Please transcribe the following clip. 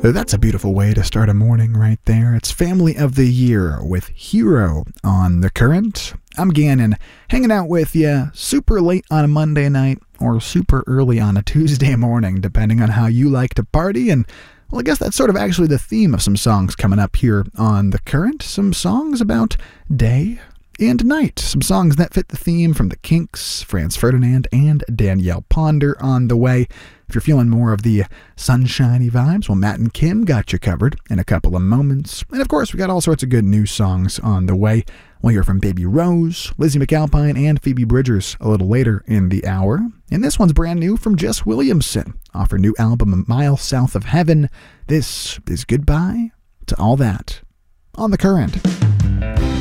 That's a beautiful way to start a morning right there. It's Family of the Year with Hero on The Current. I'm Gannon, hanging out with you super late on a Monday night or super early on a Tuesday morning, depending on how you like to party. And, well, I guess that's sort of actually the theme of some songs coming up here on The Current. Some songs about day and night. Some songs that fit the theme from the Kinks, Franz Ferdinand, and Danielle Ponder on the way. If you're feeling more of the sunshiny vibes, well, Matt and Kim got you covered in a couple of moments. And of course, we got all sorts of good new songs on the way. We'll hear from Baby Rose, Lizzie McAlpine, and Phoebe Bridgers a little later in the hour. And this one's brand new from Jess Williamson off her new album, A Mile South of Heaven. This is Goodbye to All That on The Current.